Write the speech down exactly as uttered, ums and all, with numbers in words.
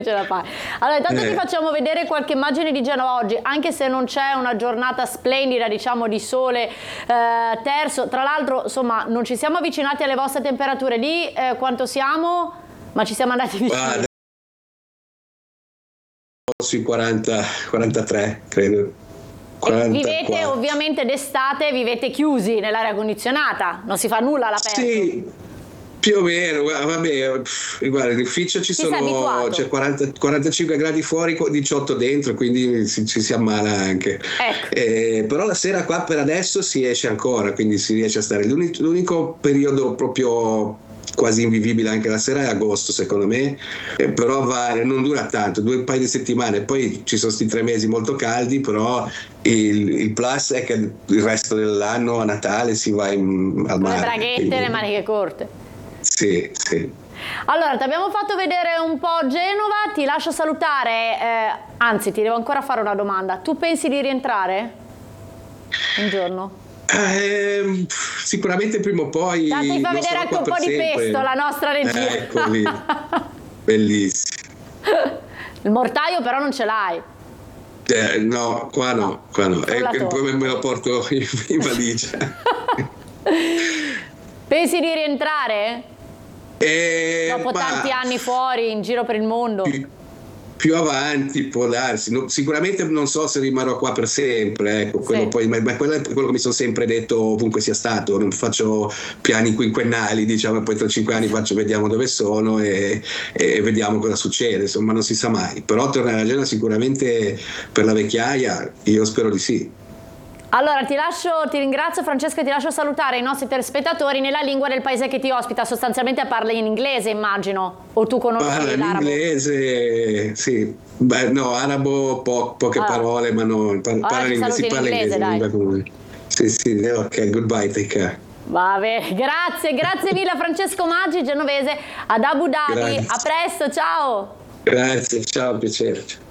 Ce la fai. Allora intanto Eh. ti facciamo vedere qualche immagine di Genova oggi, anche se non c'è una giornata splendida, diciamo, di sole eh, terzo. Tra l'altro, insomma, non ci siamo avvicinati alle vostre temperature lì, eh, quanto siamo? Ma ci siamo andati vicini. Guarda, sui quaranta, quarantatré, credo. E vivete quarantaquattro. ovviamente d'estate, vivete chiusi nell'aria condizionata, non si fa nulla all'aperto. Sì, più o meno, guarda, vabbè, pff, guarda, l'ufficio ci Ti sei sono, abituato? c'è quaranta, quarantacinque gradi fuori, diciotto dentro, quindi si- ci si ammala anche. Ecco. Eh, però la sera qua per adesso si esce ancora, quindi si riesce a stare. L'uni- L'unico periodo proprio quasi invivibile anche la sera è agosto, secondo me, eh, però va, non dura tanto, due un paio di settimane, poi ci sono sti tre mesi molto caldi, però il, il plus è che il resto dell'anno a Natale si va in, al Con le mare. braghette quindi- e le maniche corte. Sì, sì. Allora, ti abbiamo fatto vedere un po' Genova, ti lascio salutare, eh, anzi ti devo ancora fare una domanda. Tu pensi di rientrare un giorno? Eh, sicuramente prima o poi. Tanto ti fa non vedere sarò anche qua un per po' di sempre. pesto, la nostra regia. Eh, ecco lì. Bellissimo. Il mortaio però non ce l'hai. Eh, no, qua no, qua no. E Frullatore. poi me lo porto in, in valigia. Pensi di rientrare? Eh, Dopo ma tanti anni fuori, in giro per il mondo? più, più avanti può darsi. No, sicuramente non so se rimarrò qua per sempre, ecco, quello Sì. poi, ma, ma quello è quello che mi sono sempre detto ovunque sia stato. Non faccio piani quinquennali, diciamo, poi tra cinque anni faccio, vediamo dove sono e, e vediamo cosa succede, insomma non si sa mai. Però tornare a Genova sicuramente per la vecchiaia, io spero di sì. Allora ti lascio, ti ringrazio Francesco e ti lascio salutare i nostri telespettatori nella lingua del paese che ti ospita. Sostanzialmente parli in inglese, immagino, o tu conosci Parla l'arabo? l'inglese, sì. Beh, no, arabo po- poche Allora. parole, ma no, par- Allora parla ci in inglese, saluti si in parla inglese, inglese, dai. lingua comune. Sì, sì, ok, goodbye, take care. Va bene, grazie, grazie mille a Francesco Maggi, genovese ad Abu Dhabi. Grazie. A presto, ciao! Grazie, ciao, piacere.